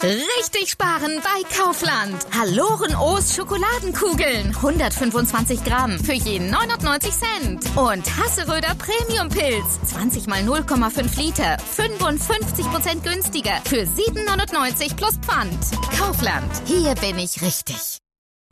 Richtig sparen bei Kaufland. Haloren O's Schokoladenkugeln. 125 Gramm für je 99 Cent. Und Hasseröder Premium Pilz. 20 mal 0,5 Liter. 55% günstiger. Für 7,99 plus Pfand. Kaufland. Hier bin ich richtig.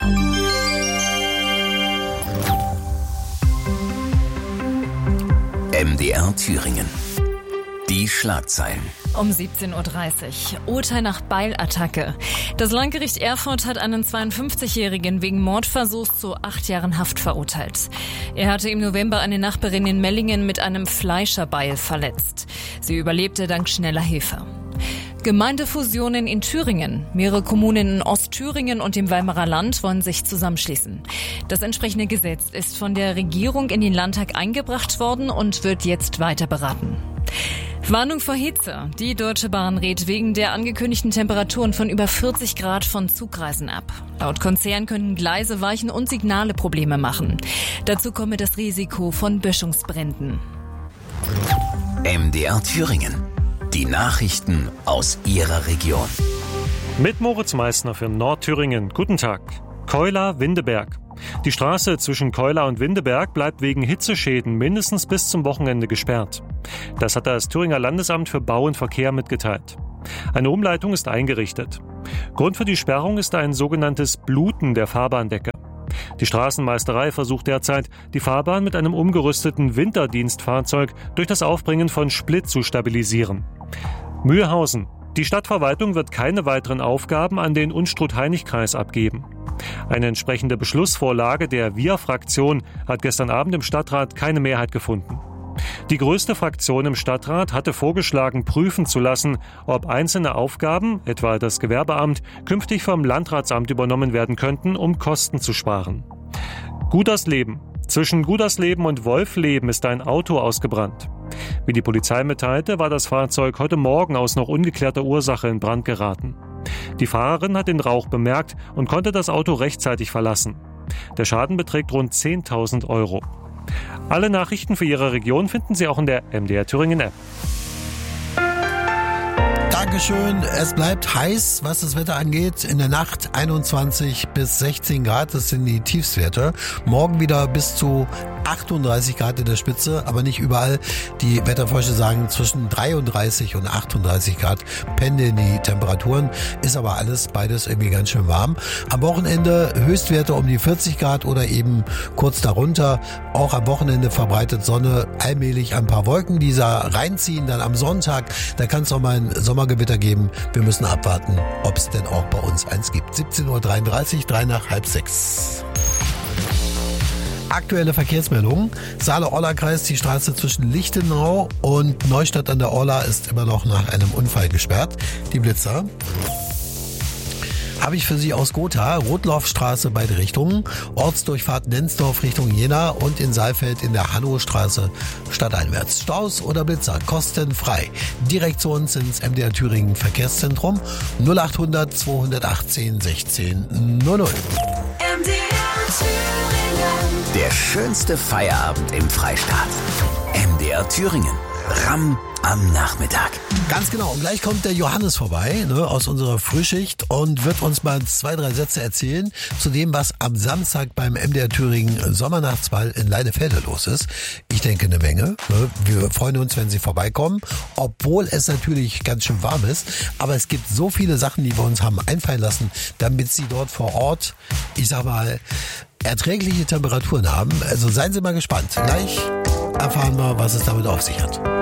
MDR Thüringen. Die Schlagzeilen. Um 17.30 Uhr. Urteil nach Beilattacke. Das Landgericht Erfurt hat einen 52-Jährigen wegen Mordversuchs zu 8 Jahren Haft verurteilt. Er hatte im November eine Nachbarin in Mellingen mit einem Fleischerbeil verletzt. Sie überlebte dank schneller Hilfe. Gemeindefusionen in Thüringen. Mehrere Kommunen in Ostthüringen und dem Weimarer Land wollen sich zusammenschließen. Das entsprechende Gesetz ist von der Regierung in den Landtag eingebracht worden und wird jetzt weiter beraten. Warnung vor Hitze. Die Deutsche Bahn rät wegen der angekündigten Temperaturen von über 40 Grad von Zugreisen ab. Laut Konzern können Gleise weichen und Signale Probleme machen. Dazu komme das Risiko von Böschungsbränden. MDR Thüringen. Die Nachrichten aus Ihrer Region. Mit Moritz Meissner für Nordthüringen. Guten Tag. Keula-Windeberg. Die Straße zwischen Keula und Windeberg bleibt wegen Hitzeschäden mindestens bis zum Wochenende gesperrt. Das hat das Thüringer Landesamt für Bau und Verkehr mitgeteilt. Eine Umleitung ist eingerichtet. Grund für die Sperrung ist ein sogenanntes Bluten der Fahrbahndecke. Die Straßenmeisterei versucht derzeit, die Fahrbahn mit einem umgerüsteten Winterdienstfahrzeug durch das Aufbringen von Split zu stabilisieren. Mühlhausen. Die Stadtverwaltung wird keine weiteren Aufgaben an den Unstrut-Heinig-Kreis abgeben. Eine entsprechende Beschlussvorlage der Wir-Fraktion hat gestern Abend im Stadtrat keine Mehrheit gefunden. Die größte Fraktion im Stadtrat hatte vorgeschlagen, prüfen zu lassen, ob einzelne Aufgaben, etwa das Gewerbeamt, künftig vom Landratsamt übernommen werden könnten, um Kosten zu sparen. Gudersleben. Zwischen Gudersleben und Wolfleben ist ein Auto ausgebrannt. Wie die Polizei mitteilte, war das Fahrzeug heute Morgen aus noch ungeklärter Ursache in Brand geraten. Die Fahrerin hat den Rauch bemerkt und konnte das Auto rechtzeitig verlassen. Der Schaden beträgt rund 10.000 Euro. Alle Nachrichten für Ihre Region finden Sie auch in der MDR Thüringen App. Dankeschön. Es bleibt heiß, was das Wetter angeht. In der Nacht 21 bis 16 Grad, das sind die Tiefstwerte. Morgen wieder bis zu 38 Grad in der Spitze, aber nicht überall. Die Wetterforscher sagen, zwischen 33 und 38 Grad pendeln die Temperaturen. Ist aber beides irgendwie ganz schön warm. Am Wochenende Höchstwerte um die 40 Grad oder eben kurz darunter. Auch am Wochenende verbreitet Sonne, allmählich ein paar Wolken, die da reinziehen. Dann am Sonntag, da kann es noch mal ein Sommergewitter geben. Wir müssen abwarten, ob es denn auch bei uns eins gibt. 17.33 Uhr, 3 nach halb 6. Aktuelle Verkehrsmeldungen. Saale-Orla-Kreis, die Straße zwischen Lichtenau und Neustadt an der Orla ist immer noch nach einem Unfall gesperrt. Die Blitzer habe ich für Sie aus Gotha. Rotlaufstraße beide Richtungen. Ortsdurchfahrt Nensdorf Richtung Jena und in Saalfeld in der Hannostraße stadteinwärts. Staus oder Blitzer kostenfrei. Direkt zu uns ins MDR Thüringen Verkehrszentrum 0800 218 16 00. Der schönste Feierabend im Freistaat. MDR Thüringen. Ramm am Nachmittag. Ganz genau. Und gleich kommt der Johannes vorbei, aus unserer Frühschicht und wird uns mal 2, 3 Sätze erzählen zu dem, was am Samstag beim MDR Thüringen Sommernachtsball in Leinefelde los ist. Ich denke eine Menge. Wir freuen uns, wenn Sie vorbeikommen, obwohl es natürlich ganz schön warm ist. Aber es gibt so viele Sachen, die wir uns haben einfallen lassen, damit Sie dort vor Ort, ich sag mal, erträgliche Temperaturen haben. Also seien Sie mal gespannt. Gleich erfahren wir, was es damit auf sich hat.